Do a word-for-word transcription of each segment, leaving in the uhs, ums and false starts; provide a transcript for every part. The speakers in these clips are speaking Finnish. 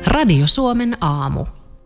Radio Suomen aamu.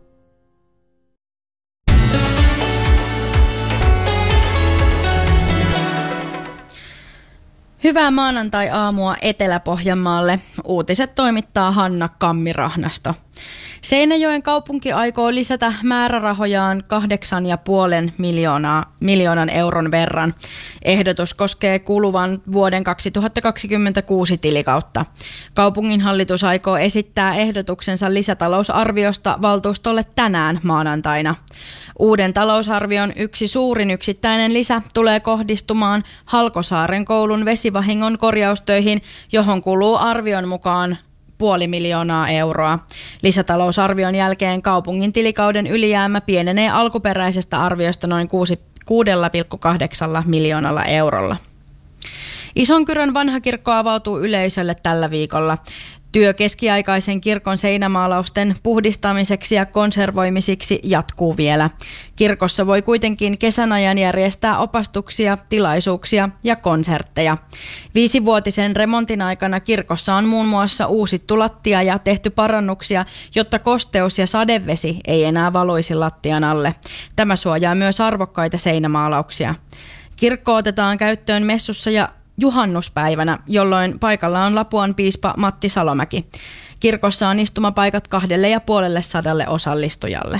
Hyvää maanantai-aamua Etelä-Pohjanmaalle. Uutiset toimittaa Hanna Kammirahnasto. Seinäjoen kaupunki aikoo lisätä määrärahojaan kahdeksan ja puolen miljoonaa, miljoonan euron verran. Ehdotus koskee kuluvan vuoden kaksituhattakaksikymmentäkuusi tilikautta. Kaupunginhallitus aikoo esittää ehdotuksensa lisätalousarviosta valtuustolle tänään maanantaina. Uuden talousarvion yksi suurin yksittäinen lisä tulee kohdistumaan Halkosaaren koulun vesivahingon korjaustöihin, johon kuluu arvion mukaan puoli miljoonaa euroa. Lisätalousarvion jälkeen kaupungin tilikauden ylijäämä pienenee alkuperäisestä arviosta noin kuusi pilkku kahdeksan miljoonalla eurolla. Isonkyrön vanha kirkko avautuu yleisölle tällä viikolla. Työ keskiaikaisen kirkon seinämaalausten puhdistamiseksi ja konservoimisiksi jatkuu vielä. Kirkossa voi kuitenkin kesän ajan järjestää opastuksia, tilaisuuksia ja konsertteja. Viisivuotisen remontin aikana kirkossa on muun muassa uusittu lattia ja tehty parannuksia, jotta kosteus ja sadevesi ei enää valuisi lattian alle. Tämä suojaa myös arvokkaita seinämaalauksia. Kirkko otetaan käyttöön messussa ja juhannuspäivänä, jolloin paikalla on Lapuan piispa Matti Salomäki. Kirkossa on istumapaikat kahdelle ja puolelle sadalle osallistujalle.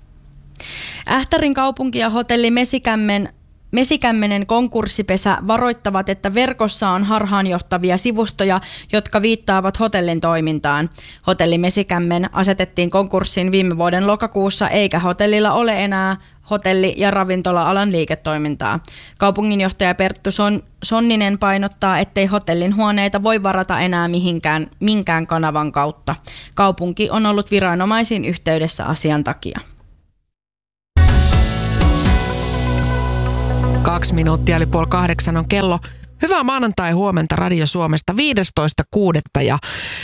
Ähtärin kaupunki ja hotelli Mesikämmen Mesikämmenen konkurssipesä varoittavat, että verkossa on harhaanjohtavia sivustoja, jotka viittaavat hotellin toimintaan. Hotelli Mesikämmen asetettiin konkurssiin viime vuoden lokakuussa, eikä hotellilla ole enää hotelli- ja ravintola-alan liiketoimintaa. Kaupunginjohtaja Perttu Son- Sonninen painottaa, ettei hotellin huoneita voi varata enää mihinkään, minkään kanavan kautta. Kaupunki on ollut viranomaisiin yhteydessä asian takia. Kaksi minuuttia eli puoli kahdeksan on kello. Hyvää maanantai huomenta Radio Suomesta viidestoista kuudetta ja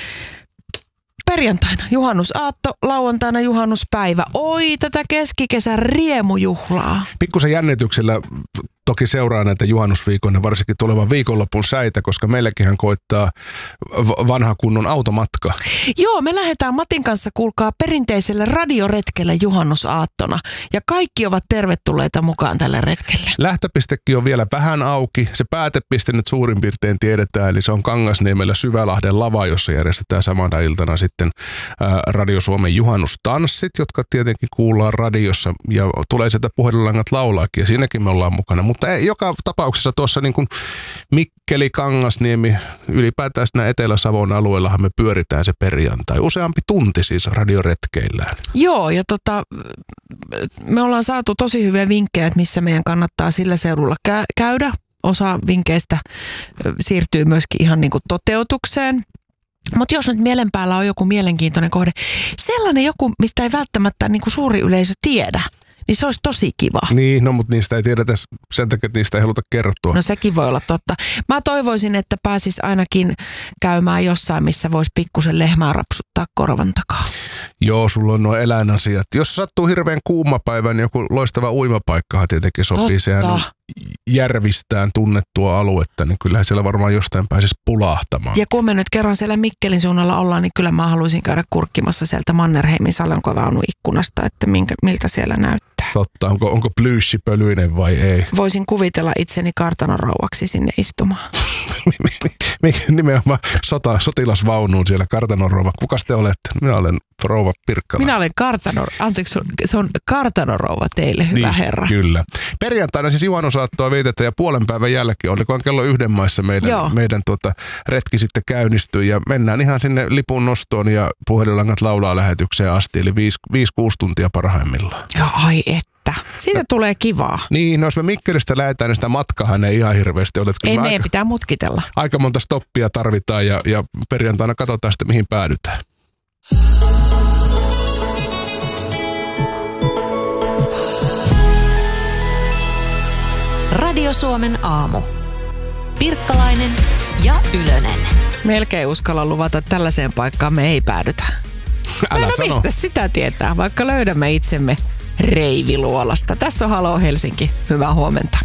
perjantaina juhannusaatto, lauantaina juhannuspäivä. Oi, tätä keskikesän riemujuhlaa. Pikkusen jännityksellä toki seuraa näitä juhannusviikon ja varsinkin tulevan viikonlopun säitä, koska meillekinhän koittaa vanha kunnon automatka. Joo, me lähdetään Matin kanssa, kuulkaa, perinteiselle radioretkelle juhannusaattona. Ja kaikki ovat tervetulleita mukaan tälle retkelle. Lähtöpistekin on vielä vähän auki. Se päätepiste nyt suurin piirtein tiedetään, eli se on Kangasniemellä Syvälahden lava, jossa järjestetään samana iltana sitten ää, Radio Suomen juhannustanssit, jotka tietenkin kuullaan radiossa ja tulee sieltä puhelinlangat laulaakin ja siinäkin me ollaan mukana. Mutta joka tapauksessa tuossa niin kuin Mikkeli, Kangasniemi, ylipäätään siinä Etelä-Savon alueellahan me pyöritään se perjantai. Useampi tunti siis radioretkeillään. Joo, ja tota, me ollaan saatu tosi hyviä vinkkejä, että missä meidän kannattaa sillä seudulla kä- käydä. Osa vinkkeistä siirtyy myöskin ihan niin kuin toteutukseen. Mutta jos nyt mielen päällä on joku mielenkiintoinen kohde, sellainen joku, mistä ei välttämättä niin kuin suuri yleisö tiedä, niin se olisi tosi kiva. Niin, no mutta niistä ei tiedetä sen takia, että niistä ei haluta kertoa. No sekin voi olla totta. Mä toivoisin, että pääsis ainakin käymään jossain, missä voisi pikkusen lehmää rapsuttaa korvan takaa. Joo, sulla on nuo eläinasiat. Jos sattuu hirveän kuuma päivä, niin joku loistava uimapaikkahan tietenkin sopii. Totta. Sehän on järvistään tunnettua aluetta, niin kyllähän siellä varmaan jostain pääsisi pulahtamaan. Ja kun me nyt kerran siellä Mikkelin suunnalla ollaan, niin kyllä mä haluaisin käydä kurkkimassa sieltä Mannerheimin salonkovaunun ikkunasta, että minkä, miltä siellä näyttää. Totta, onko, onko plyyshi pölyinen vai ei? Voisin kuvitella itseni kartanorouvaksi sinne istumaan. Nimenomaan sota, sotilasvaunuun siellä kartanorouva. Kukas te olette? Minä olen rouva Pirkkala. Minä olen kartano, anteeksi, se on kartanorouva teille, hyvä niin, herra. Kyllä. Perjantaina siis juhannusaattoa vietetään ja puolen päivän jälkeen, olikohan kello yhden maissa meidän, meidän tuota, retki sitten käynnistyy ja mennään ihan sinne lipun nostoon ja puhelinlangat laulaa lähetykseen asti, eli viisi kuusi tuntia parhaimmillaan. Joo, ai että. Siitä no, tulee kivaa. Niin, no jos me Mikkelistä lähdetään, niin sitä matkahan ei ihan hirveästi ole. Ei, meidän aika, pitää mutkitella. Aika monta stoppia tarvitaan ja, ja perjantaina katsotaan sitten, mihin päädytään. Radio Suomen aamu. Pirkkalainen ja Ylönen. Melkein uskalla luvata, että tällaiseen paikkaan me ei päädytä. Älä no sano. Mistä sitä tietää, vaikka löydämme itsemme Reiviluolasta. Tässä on Halo Helsinki. Hyvää huomenta.